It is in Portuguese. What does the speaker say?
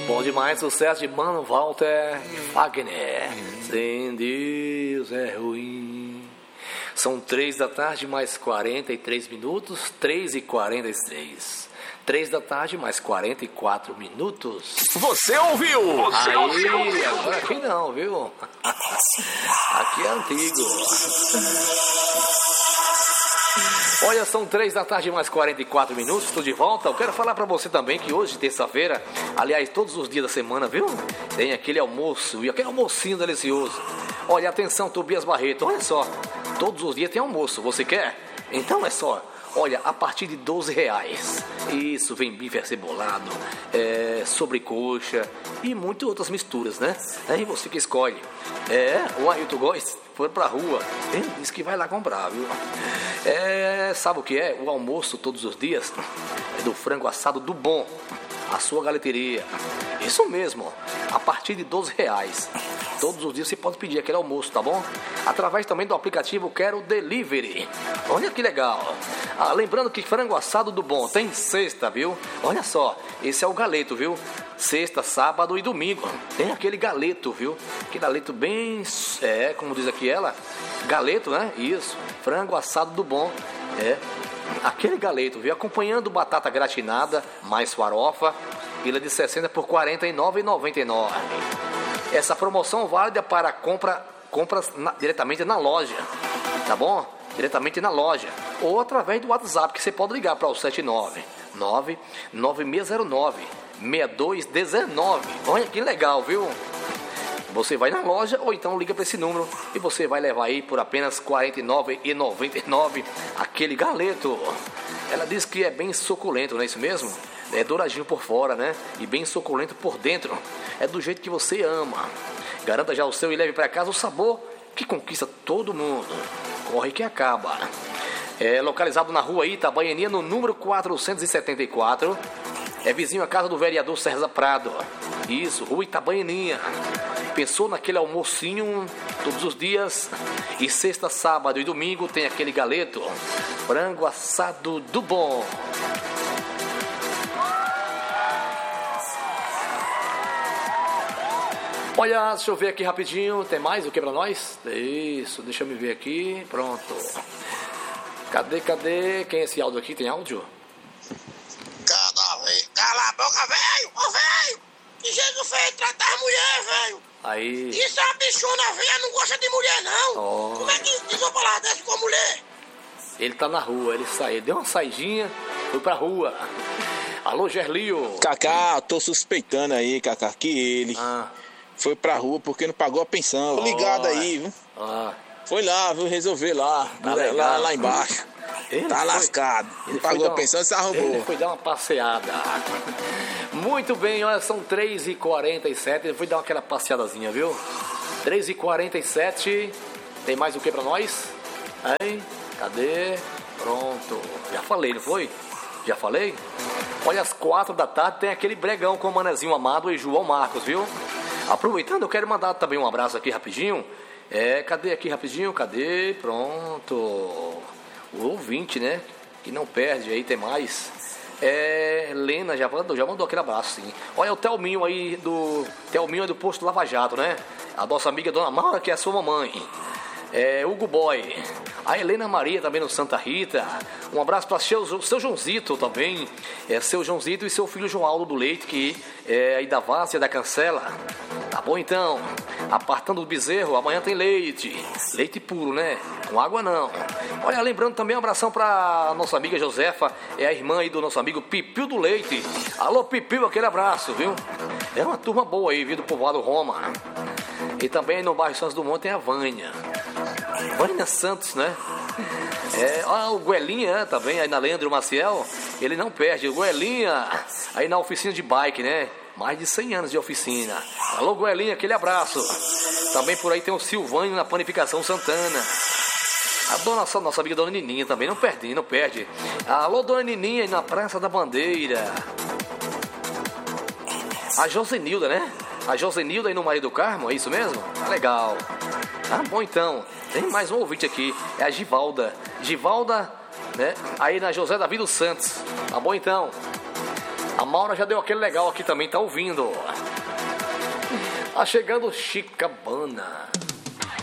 Bom demais, sucesso de Mano Walter Wagner. Sem Deus é ruim. São 3 da tarde mais 43 minutos, 3h46. 3 da tarde mais 44 minutos. Você ouviu? Aí, agora aqui não, viu? Aqui é antigo. Olha, são 3 da tarde mais 44 minutos, estou de volta. Eu quero falar para você também que hoje, terça-feira, aliás, todos os dias da semana, viu? Tem aquele almoço, e aquele almocinho delicioso. Olha, atenção, Tobias Barreto, olha só. Todos os dias tem almoço, você quer? Então é só. Olha, a partir de R$12. Isso, vem bife acebolado, sobrecoxa e muitas outras misturas, né? Aí você que escolhe. O Ailton Góes foi pra rua. Ele disse que vai lá comprar, viu? Sabe o que é? O almoço todos os dias é do frango assado do bom. A sua galeteria. Isso mesmo, a partir de R$12. Todos os dias você pode pedir aquele almoço, tá bom? Através também do aplicativo Quero Delivery. Olha que legal. Lembrando que frango assado do bom tem sexta, viu? Olha só, esse é o galeto, viu? Sexta, sábado e domingo. Tem aquele galeto, viu? Aquele galeto bem... como diz aqui ela, galeto, né? Isso, frango assado do bom. Aquele galeto, viu? Acompanhando batata gratinada, mais farofa, ilha de 60 por R$ 49,99. Essa promoção válida para compras diretamente na loja, tá bom? Diretamente na loja. Ou através do WhatsApp, que você pode ligar para o 799-9609-6219. Olha que legal, viu? Você vai na loja ou então liga para esse número e você vai levar aí por apenas R$ 49,99 aquele galeto. Ela diz que é bem suculento, não é isso mesmo? É douradinho por fora, né? E bem suculento por dentro. É do jeito que você ama. Garanta já o seu e leve para casa o sabor que conquista todo mundo. Corre que acaba. Localizado na rua Itabaianinha, no número 474. É vizinho à casa do vereador César Prado. Isso, rua Itabaianinha. Pensou naquele almocinho todos os dias? E sexta, sábado e domingo tem aquele galeto. Frango assado do bom. Olha, deixa eu ver aqui rapidinho. Tem mais o que pra nós? Isso, deixa eu me ver aqui. Pronto. Cadê? Quem é esse áudio aqui? Tem áudio? Cala a boca, velho! Ô, velho! Que jeito feio tratar a mulher, velho! Aí. Isso é uma bichona velha, não gosta de mulher, não! Oh. Como é que diz uma palavra dessa com a mulher? Ele tá na rua, ele saiu, deu uma saidinha, foi pra rua. Alô, Gerlio! Cacá, tô suspeitando aí, Cacá, que ele foi pra rua porque não pagou a pensão. Tô ligado aí, viu? Foi lá, viu? Resolver lá, Tá lá embaixo. Ele tá lascado. Ele pagou a pensão e se arrumou. Ele foi dar uma passeada. Muito bem, olha, são 3h47. Ele foi dar aquela passeadazinha, viu? 3h47. Tem mais o que pra nós? Hein? Cadê? Pronto. Já falei, não foi? Já falei? Olha, às 4 da tarde tem aquele bregão com o Manezinho Amado e João Marcos, viu? Aproveitando, eu quero mandar também um abraço aqui rapidinho. Cadê aqui rapidinho? Cadê? Pronto. O ouvinte, né? Que não perde, aí tem mais. Helena já mandou aquele abraço, sim. Olha o Thelminho aí do posto Lava Jato, né? A nossa amiga Dona Maura, que é a sua mamãe. Hugo Boy. A Helena Maria também no Santa Rita. Um abraço para seu Joãozito também. Seu Joãozito e seu filho João Aldo do Leite, que é aí da Várzea da Cancela. Tá bom então? Apartando o bezerro, amanhã tem leite. Leite puro, né? Com água não. Olha, lembrando também um abração pra nossa amiga Josefa, a irmã aí do nosso amigo Pipio do Leite. Alô, Pipio, aquele abraço, viu? É uma turma boa aí, viu, do povoado Roma. E também no bairro Santos Dumont tem a Vânia Santos, né? O Guelinha também, aí na Leandro Maciel, ele não perde. O Guelinha, aí na oficina de bike, né? Mais de 100 anos de oficina. Alô, Guelinha, aquele abraço. Também por aí tem o Silvânio na Panificação Santana. A nossa amiga Dona Nininha também, não perde. Alô, Dona Nininha, aí na Praça da Bandeira. A Josenilda, né? A Josenilda aí no Maria do Carmo, é isso mesmo? Tá legal. Tá bom então. Tem mais um ouvinte aqui, é a Givalda. Givalda, né? Aí na José Davi dos Santos. Tá bom então. A Maura já deu aquele legal aqui também, tá ouvindo. Tá chegando Chicabana.